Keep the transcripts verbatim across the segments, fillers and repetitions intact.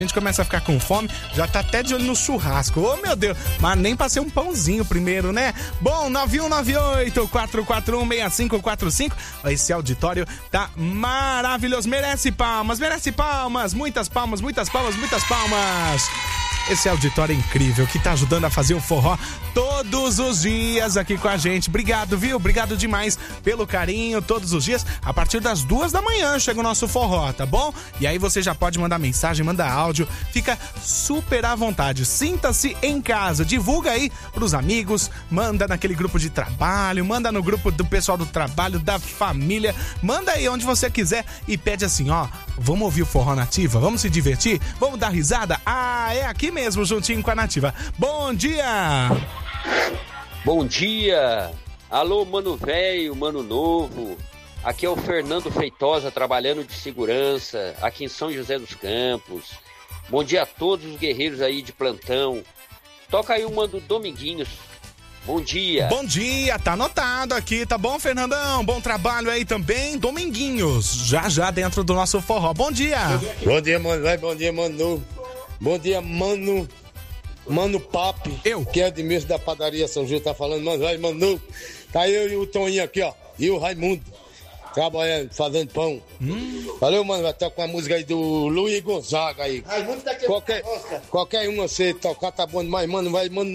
A gente começa a ficar com fome, já tá até de olho no churrasco. Ô, meu Deus, mas nem pra ser um pãozinho primeiro, né? Bom, nove um nove oito, quatro quatro um, seis cinco quatro cinco. Esse auditório tá maravilhoso. Merece palmas, merece palmas. Muitas palmas, muitas palmas, muitas palmas. Esse auditório é incrível, que tá ajudando a fazer o forró todos os dias aqui com a gente. Obrigado, viu? Obrigado demais pelo carinho todos os dias. A partir das duas da manhã chega o nosso forró, tá bom? E aí você já pode mandar mensagem, mandar áudio. Fica super à vontade. Sinta-se em casa. Divulga aí pros amigos. Manda naquele grupo de trabalho. Manda no grupo do pessoal do trabalho, da família. Manda aí onde você quiser e pede assim, ó. Vamos ouvir o Forró Nativa? Vamos se divertir? Vamos dar risada? Ah, é aqui mesmo, juntinho com a Nativa. Bom dia! Bom dia! Alô, mano velho, mano novo. Aqui é o Fernando Feitosa, trabalhando de segurança, aqui em São José dos Campos. Bom dia a todos os guerreiros aí de plantão. Toca aí uma do Dominguinhos. Bom dia. Bom dia, tá anotado aqui, tá bom, Fernandão? Bom trabalho aí também, Dominguinhos, já já dentro do nosso forró. Bom dia. Bom dia, mano, vai, bom dia, mano. Bom dia, mano. Mano Papi. Eu. Que é Edmilson da padaria São Júlio, tá falando, mano, vai, mano. Tá eu e o Toninho aqui, ó. E o Raimundo. Trabalhando, fazendo pão. Hum. Valeu, mano. Vai tocar a música aí do Luiz Gonzaga aí. Raimundo tá aqui. Qualquer, qualquer uma você tocar tá bom demais, mano. Vai, mano.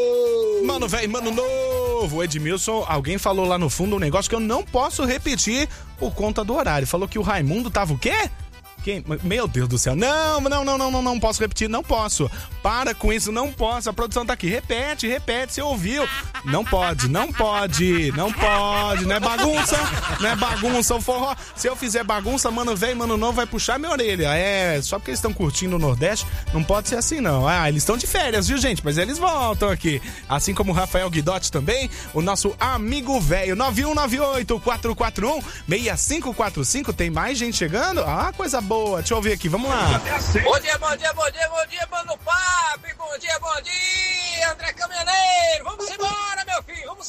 Mano, velho, mano novo. Edmilson, alguém falou lá no fundo um negócio que eu não posso repetir por conta do horário. Falou que o Raimundo tava o quê? Quem? Meu Deus do céu. Não, não, não, não, não, não posso repetir, não posso. Para com isso, não posso. A produção tá aqui. Repete, repete, você ouviu. Não pode, não pode, não pode. Não é bagunça, não é bagunça o forró. Se eu fizer bagunça, mano velho, mano novo vai puxar minha orelha. É, só porque eles estão curtindo o Nordeste, não pode ser assim não. Ah, eles estão de férias, viu, gente? Mas eles voltam aqui. Assim como o Rafael Guidotti também, o nosso amigo velho. nove um nove oito, quatro quatro um, seis cinco quatro cinco. Tem mais gente chegando? Ah, coisa boa. Boa, deixa eu ouvir aqui, vamos lá. Bom dia, bom dia, bom dia, bom dia, mano Papi, bom dia, bom dia, André Caminhoneiro, vamos embora, meu filho, vamos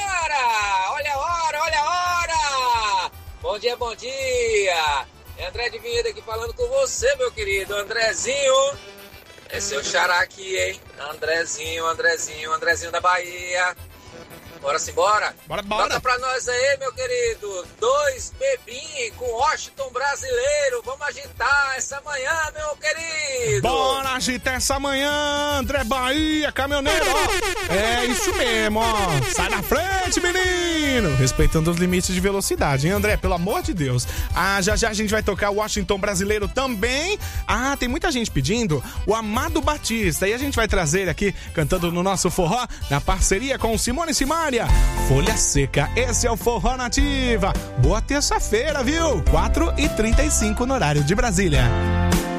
embora, olha a hora, olha a hora, bom dia, bom dia, André de Vinhedo aqui falando com você, meu querido, Andrezinho, esse é o xará aqui, hein, Andrezinho, Andrezinho, Andrezinho da Bahia. Bora simbora? Bora, bora. Bota pra nós aí, meu querido. Dois bebinhos com Washington brasileiro. Vamos agitar essa manhã, meu querido. Bora agitar essa manhã, André Bahia, caminhoneiro, ó. É isso mesmo, ó. Sai da frente, menino. Respeitando os limites de velocidade, hein, André? Pelo amor de Deus. Ah, já já a gente vai tocar o Washington brasileiro também. Ah, tem muita gente pedindo o Amado Batista. E a gente vai trazer aqui, cantando no nosso forró, na parceria com o Simone Simaria. Folha Seca, esse é o Forró Nativa. Boa terça-feira, viu? quatro e trinta e cinco no horário de Brasília.